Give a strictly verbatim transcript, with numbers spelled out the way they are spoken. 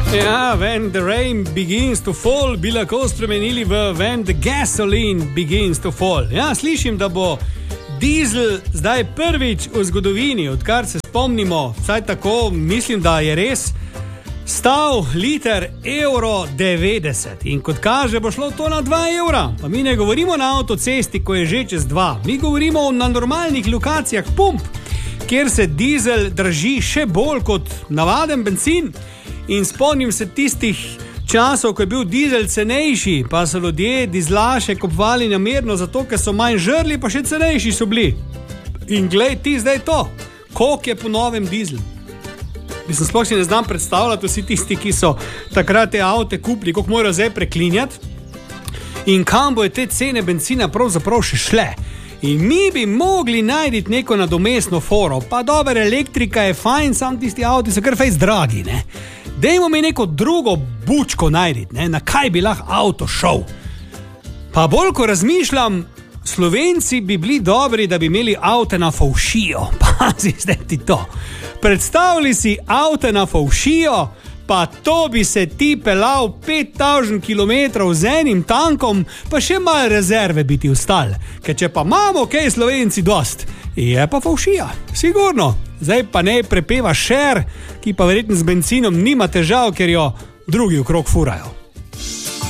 Ja, when the rain begins to fall, bi lahko spremenili v when the gasoline begins to fall. Ja, slišim, da bo dizel zdaj prvič v zgodovini, odkar se spomnimo, vsaj tako mislim, da je res, stal liter evro devetdeset. In kot kaže, bo šlo to na dva evra. Pa mi ne govorimo na avtocesti, ko je že čez dva. Mi govorimo na normalnih lokacijah pump, kjer se dizel drži še bolj kot navaden bencin. In spomnim se tistih časov, ko je bil dizel cenejši, pa so ljudje dizlaše kupovali namerno zato, ker so manj žrli, pa še cenejši so bili. In glej ti zdaj to, koliko je po novem dizel. Mislim, sploh si ne znam predstavljati vsi tisti, ki so takrat te avte kupili, koliko morajo zdaj preklinjati in kam bojo te cene benzina pravzaprav še šle. In mi bi mogli najti neko nadomestno foro, pa dober, elektrika je fajn, sam tisti avti so kar fejs dragi, ne. Dajmo mi neko drugo bučko najti, ne, na kaj bi lahko avto šel. Pa bolj, ko razmišljam, Slovenci bi bili dobri, da bi imeli avte na fovšijo. Pazi, zdaj ti to. Predstavljaj si avte na fovšijo, pa to bi se ti pelal pet tisoč kilometrov z enim tankom, pa še malo rezerve bi ti ustal. Ker če pa imamo kaj Slovenci dost, je pa fovšija, sigurno. Zdaj pa ne prepeva šer, ki pa verjetno z benzinom nima težav, ker jo drugi okrog furajo.